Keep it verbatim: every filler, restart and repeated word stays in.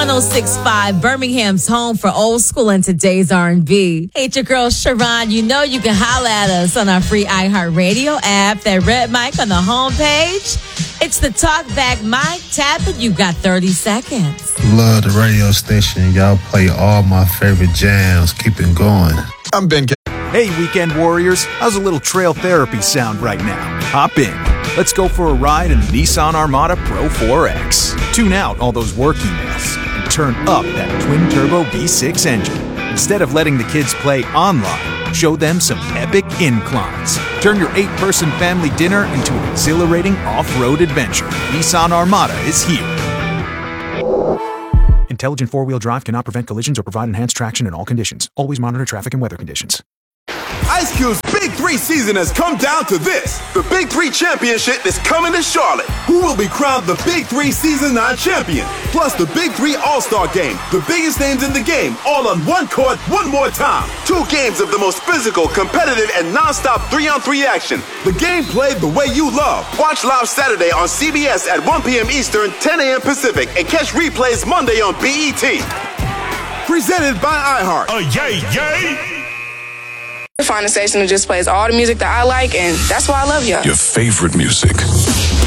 one oh six point five, Birmingham's home for old school and today's R and B. Hey, it's your girl, Sharon. You know you can holler at us on our free iHeartRadio app, that red mic on the homepage. It's the Talk Back mic. Tap it. You got thirty seconds. Love the radio station. Y'all play all my favorite jams. Keep it going. I'm Ben K. Hey, weekend warriors. How's a little trail therapy sound right now? Hop in. Let's go for a ride in the Nissan Armada Pro four X. Tune out all those work emails and turn up that twin-turbo V six engine. Instead of letting the kids play online, show them some epic inclines. Turn your eight-person family dinner into an exhilarating off-road adventure. Nissan Armada is here. Intelligent four-wheel drive cannot prevent collisions or provide enhanced traction in all conditions. Always monitor traffic and weather conditions. Ice Cube's Big Three season has come down to this. The Big Three Championship is coming to Charlotte. Who will be crowned the Big Three Season nine champion? Plus the Big Three All-Star Game. The biggest names in the game, all on one court, one more time. Two games of the most physical, competitive, and non-stop three-on-three action. The game played the way you love. Watch live Saturday on C B S at one p.m. Eastern, ten a.m. Pacific, and catch replays Monday on B E T. Presented by iHeart. Oh, yay, yay! Find a station that just plays all the music that I like, and that's why I love y'all. Your favorite music.